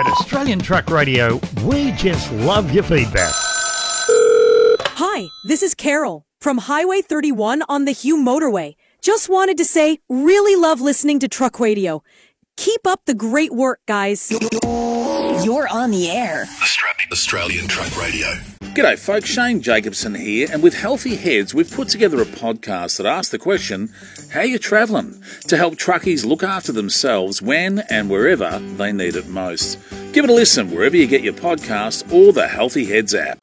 At Australian Truck Radio, we just love your feedback. Hi, this is Carol from Highway 31 on the Hume Motorway. Just wanted to say, really love listening to Truck Radio. Keep up the great work, guys. You're on the air. Australian Truck Radio. G'day folks, Shane Jacobson here, and with Healthy Heads we've put together a podcast that asks the question, how you travelling? To help truckies look after themselves when and wherever they need it most. Give it a listen wherever you get your podcast or the Healthy Heads app.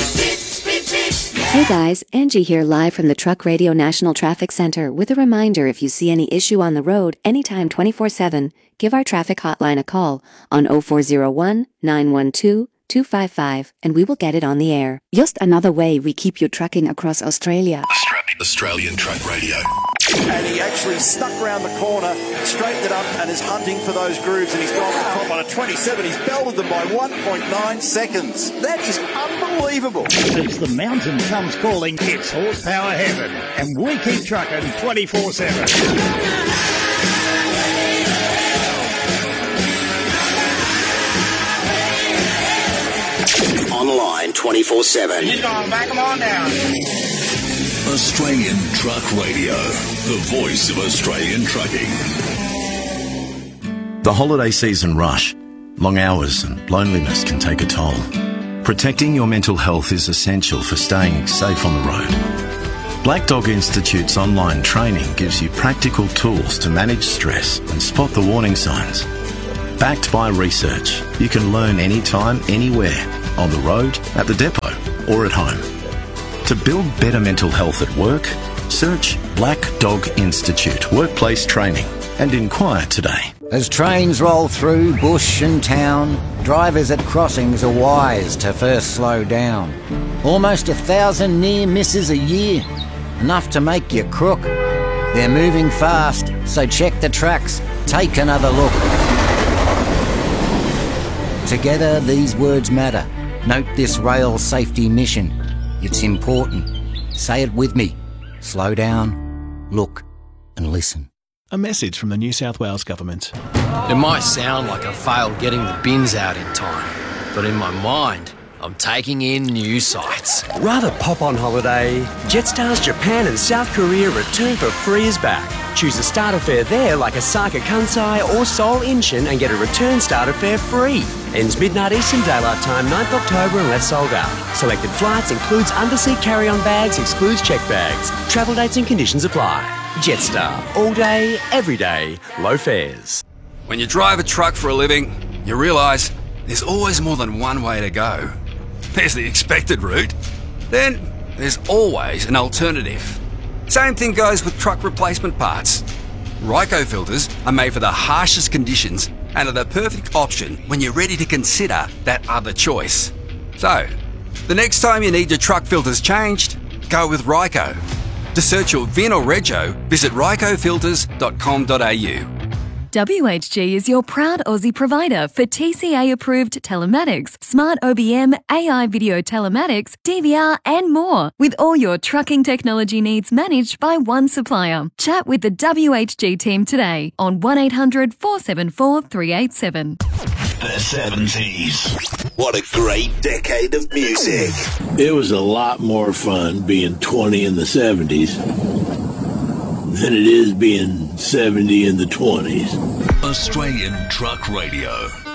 Hey guys, Angie here live from the Truck Radio National Traffic Center with a reminder, if you see any issue on the road anytime 24/7, give our traffic hotline a call on 0401 912 255 and we will get it on the air. Just another way we keep you trucking across Australia. Australian Truck Radio. And he actually snuck round the corner, straightened it up, and is hunting for those grooves. And he's gone the top on a 27. He's belted them by 1.9 seconds. That is unbelievable. As the mountain comes calling, it's horsepower heaven. And we keep trucking 24/7. Online 24/7. He's going back him on down. Australian Truck Radio. The voice of Australian trucking. The holiday season rush. Long hours and loneliness can take a toll. Protecting your mental health is essential for staying safe on the road. Black Dog Institute's online training gives you practical tools to manage stress and spot the warning signs. Backed by research, you can learn anytime, anywhere, on the road, at the depot, or at home. To build better mental health at work, search Black Dog Institute Workplace Training and inquire today. As trains roll through bush and town, drivers at crossings are wise to first slow down. Almost 1,000 near misses a year, enough to make you crook. They're moving fast, so check the tracks, take another look. Together these words matter. Note this rail safety mission. It's important. Say it with me. Slow down, look and listen. A message from the New South Wales Government. It might sound like I failed getting the bins out in time, but in my mind, I'm taking in new sights. Rather pop on holiday, Jetstar's Japan and South Korea return for free is back. Choose a starter fare there like Osaka Kansai or Seoul Incheon and get a return starter fare free. Ends midnight Eastern Daylight Time, 9th October unless sold out. Selected flights includes underseat carry-on bags, excludes check bags. Travel dates and conditions apply. Jetstar, all day, every day, low fares. When you drive a truck for a living, you realise there's always more than one way to go. There's the expected route. Then there's always an alternative. Same thing goes with truck replacement parts. Ryco filters are made for the harshest conditions and are the perfect option when you're ready to consider that other choice. So, the next time you need your truck filters changed, go with Ryco. To search your VIN or Rego, visit rycofilters.com.au. WHG is your proud Aussie provider for TCA-approved telematics, smart OBM, AI video telematics, DVR and more, with all your trucking technology needs managed by one supplier. Chat with the WHG team today on 1800 474 387. The 70s. What a great decade of music. It was a lot more fun being 20 in the 70s than it is being 70 in the 20s. Australian Truck Radio.